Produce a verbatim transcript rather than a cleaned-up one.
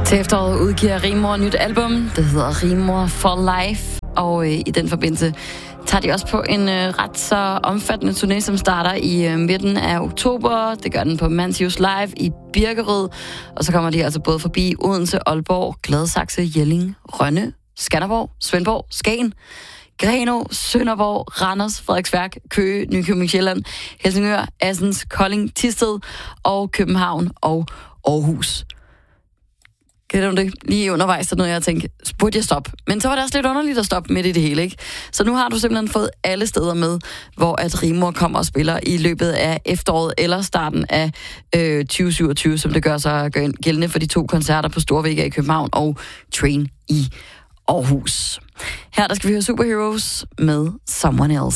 Til efteråret udgiver Rimor et nyt album. Det hedder Rimor for Life. Og øh, i den forbindelse tager de også på en øh, ret så omfattende turné, som starter i øh, midten af oktober. Det gør den på Mansius Live i Birkerød. Og så kommer de altså både forbi Odense, Aalborg, Gladsaxe, Jelling, Rønne, Skanderborg, Svendborg, Skagen, Grenaa, Sønderborg, Randers, Frederiksværk, Køge, Nykøbing Sjælland, Helsingør, Assens, Kolding, Thisted og København og Aarhus. Kender du det? Lige undervejs, så noget jeg tænkte, burde jeg stoppe? Men så var det også lidt underligt at stoppe midt i det hele, ikke? Så nu har du simpelthen fået alle steder med, hvor at Rimor kommer og spiller i løbet af efteråret eller starten af øh, tyve syvogtyve, som det gør sig gældende for de to koncerter på Storvega i København og Train i Aarhus. Her der skal vi høre Superheroes med Someone Else.